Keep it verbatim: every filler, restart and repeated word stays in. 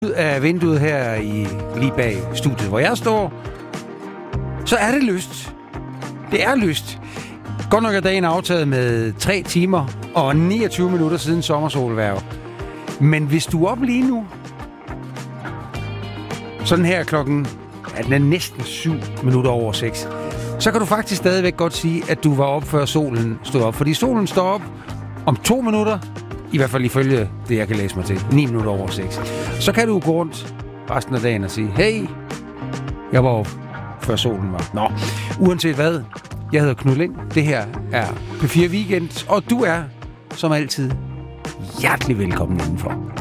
Ud af vinduet her i lige bag studiet, hvor jeg står, så er det lyst. Det er lyst. Godt nok er dagen aftaget med tre timer og niogtyve minutter siden sommersolværv. Men hvis du er op lige nu, sådan her klokken, at den er næsten syv minutter over seks, så kan du faktisk stadigvæk godt sige, at du var op før solen stod op. Fordi solen står op om to minutter, i hvert fald ifølge det, jeg kan læse mig til, ni minutter over seks. Så kan du gå rundt resten af dagen og sige, hey, jeg var op før solen var. Nå, uanset hvad, jeg hedder Knud Lind. Det her er P fire Weekend, og du er, som altid, hjertelig velkommen indenfor.